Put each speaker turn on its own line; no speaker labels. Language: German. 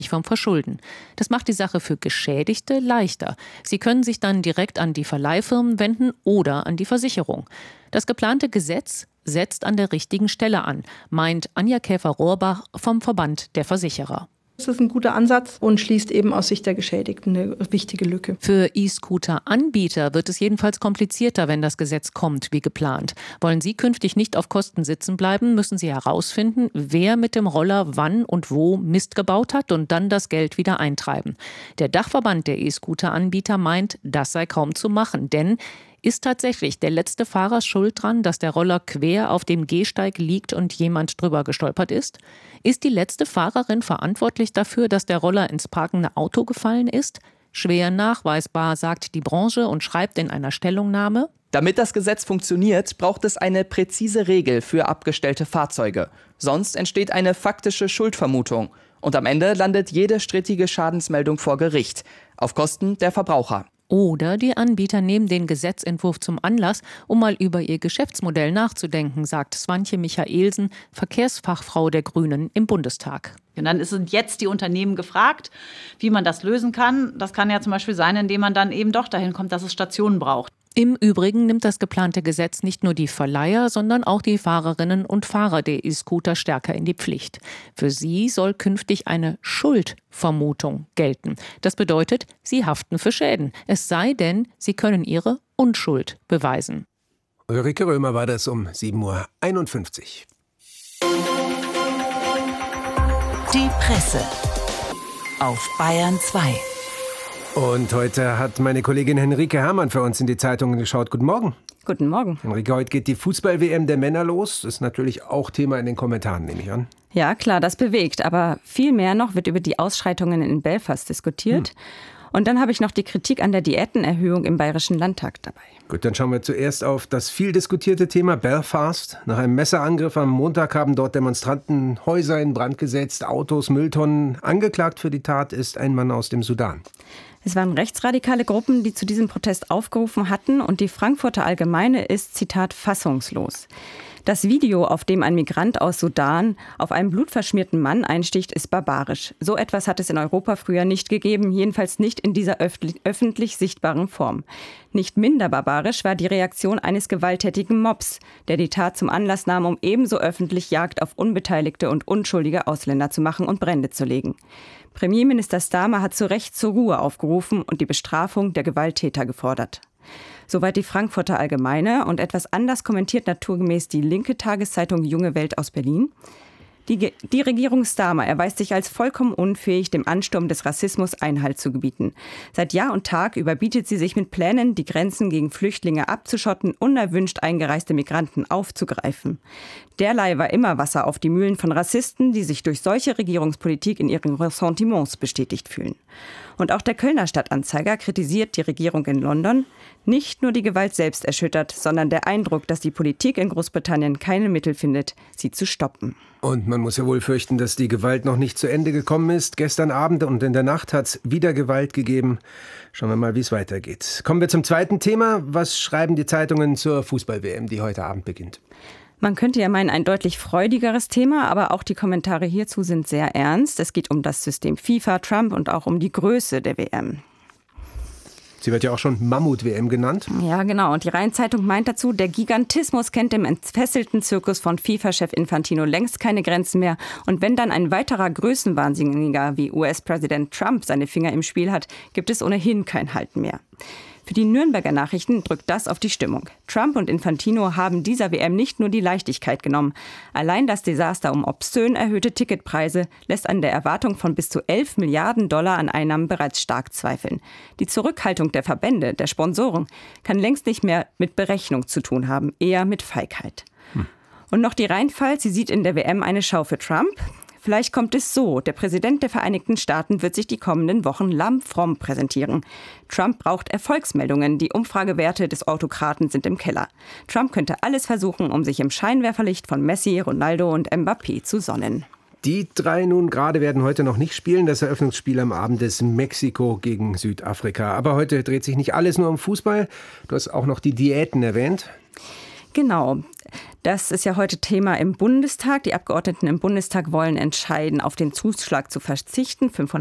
vom Verschulden. Das macht die Sache für Geschädigte leichter. Sie können sich dann direkt an die Verleihfirmen wenden oder an die Versicherung. Das geplante Gesetz setzt an der richtigen Stelle an, meint Anja Käfer-Rohrbach vom Verband der Versicherer.
Das ist ein guter Ansatz und schließt eben aus Sicht der Geschädigten eine wichtige Lücke.
Für E-Scooter-Anbieter wird es jedenfalls komplizierter, wenn das Gesetz kommt, wie geplant. Wollen Sie künftig nicht auf Kosten sitzen bleiben, müssen Sie herausfinden, wer mit dem Roller wann und wo Mist gebaut hat und dann das Geld wieder eintreiben. Der Dachverband der E-Scooter-Anbieter meint, das sei kaum zu machen, denn ist tatsächlich der letzte Fahrer schuld dran, dass der Roller quer auf dem Gehsteig liegt und jemand drüber gestolpert ist? Ist die letzte Fahrerin verantwortlich dafür, dass der Roller ins parkende Auto gefallen ist? Schwer nachweisbar, sagt die Branche und schreibt in einer Stellungnahme:
Damit das Gesetz funktioniert, braucht es eine präzise Regel für abgestellte Fahrzeuge. Sonst entsteht eine faktische Schuldvermutung. Und am Ende landet jede strittige Schadensmeldung vor Gericht, auf Kosten der Verbraucher.
Oder die Anbieter nehmen den Gesetzentwurf zum Anlass, um mal über ihr Geschäftsmodell nachzudenken, sagt Swantje Michaelsen, Verkehrsfachfrau der Grünen im Bundestag.
Und dann sind jetzt die Unternehmen gefragt, wie man das lösen kann. Das kann ja zum Beispiel sein, indem man dann eben doch dahin kommt, dass es Stationen braucht.
Im Übrigen nimmt das geplante Gesetz nicht nur die Verleiher, sondern auch die Fahrerinnen und Fahrer der E-Scooter stärker in die Pflicht. Für sie soll künftig eine Schuldvermutung gelten. Das bedeutet, sie haften für Schäden. Es sie können ihre Unschuld beweisen.
Ulrike Römer war das um 7:51 Uhr.
Die Presse auf Bayern 2.
Und heute hat meine Kollegin Henrike Herrmann für uns in die Zeitungen geschaut. Guten Morgen.
Guten Morgen.
Henrike, heute geht die Fußball-WM der Männer los. Das ist natürlich auch Thema in den Kommentaren, nehme ich an.
Ja, klar, das bewegt. Aber viel mehr noch wird über die Ausschreitungen in Belfast diskutiert. Und dann habe ich noch die Kritik an der Diätenerhöhung im Bayerischen Landtag dabei.
Gut, dann schauen wir zuerst auf das viel diskutierte Thema Belfast. Nach einem Messerangriff am Montag haben dort Demonstranten Häuser in Brand gesetzt, Autos, Mülltonnen. Angeklagt für die Tat ist ein Mann aus dem Sudan.
Es waren rechtsradikale Gruppen, die zu diesem Protest aufgerufen hatten, und die Frankfurter Allgemeine ist, Zitat, fassungslos. Das Video, auf dem ein Migrant aus Sudan auf einen blutverschmierten Mann einsticht, ist barbarisch. So etwas hat es in Europa früher nicht gegeben, jedenfalls nicht in dieser öffentlich sichtbaren Form. Nicht minder barbarisch war die Reaktion eines gewalttätigen Mobs, der die Tat zum Anlass nahm, um ebenso öffentlich Jagd auf unbeteiligte und unschuldige Ausländer zu machen und Brände zu legen. Premierminister Starmer hat zu Recht zur Ruhe aufgerufen und die Bestrafung der Gewalttäter gefordert. Soweit die Frankfurter Allgemeine, und etwas anders kommentiert naturgemäß die linke Tageszeitung Junge Welt aus Berlin. Die Regierung Starmer erweist sich als vollkommen unfähig, dem Ansturm des Rassismus Einhalt zu gebieten. Seit Jahr und Tag überbietet sie sich mit Plänen, die Grenzen gegen Flüchtlinge abzuschotten, unerwünscht eingereiste Migranten aufzugreifen. Derlei war immer Wasser auf die Mühlen von Rassisten, die sich durch solche Regierungspolitik in ihren Ressentiments bestätigt fühlen. Und auch der Kölner Stadtanzeiger kritisiert die Regierung in London. Nicht nur die Gewalt selbst erschüttert, sondern der Eindruck, dass die Politik in Großbritannien keine Mittel findet, sie zu stoppen.
Und man muss ja wohl fürchten, dass die Gewalt noch nicht zu Ende gekommen ist. Gestern Abend und in der Nacht hat es wieder Gewalt gegeben. Schauen wir mal, wie es weitergeht. Kommen wir zum zweiten Thema. Was schreiben die Zeitungen zur Fußball-WM, die heute Abend beginnt?
Man könnte ja meinen, ein deutlich freudigeres Thema, aber auch die Kommentare hierzu sind sehr ernst. Es geht um das System FIFA, Trump und auch um die Größe der WM.
Sie wird ja auch schon Mammut-WM genannt.
Ja, genau. Und die Rhein-Zeitung meint dazu, der Gigantismus kennt im entfesselten Zirkus von FIFA-Chef Infantino längst keine Grenzen mehr. Und wenn dann ein weiterer Größenwahnsinniger wie US-Präsident Trump seine Finger im Spiel hat, gibt es ohnehin kein Halten mehr. Für die Nürnberger Nachrichten drückt das auf die Stimmung. Trump und Infantino haben dieser WM nicht nur die Leichtigkeit genommen. Allein das Desaster um obszön erhöhte Ticketpreise lässt an der Erwartung von bis zu 11 Milliarden Dollar an Einnahmen bereits stark zweifeln. Die Zurückhaltung der Verbände, der Sponsoren, kann längst nicht mehr mit Berechnung zu tun haben, eher mit Feigheit. Und noch die Rheinpfalz, sie sieht in der WM eine Schau für Trump. Vielleicht kommt es so. Der Präsident der Vereinigten Staaten wird sich die kommenden Wochen lammfromm präsentieren. Trump braucht Erfolgsmeldungen. Die Umfragewerte des Autokraten sind im Keller. Trump könnte alles versuchen, um sich im Scheinwerferlicht von Messi, Ronaldo und Mbappé zu sonnen.
Die drei nun gerade werden heute noch nicht spielen. Das Eröffnungsspiel am Abend ist Mexiko gegen Südafrika. Aber heute dreht sich nicht alles nur um Fußball. Du hast auch noch die Diäten erwähnt.
Genau. Das ist ja heute Thema im Bundestag. Die Abgeordneten im Bundestag wollen entscheiden, auf den Zuschlag zu verzichten.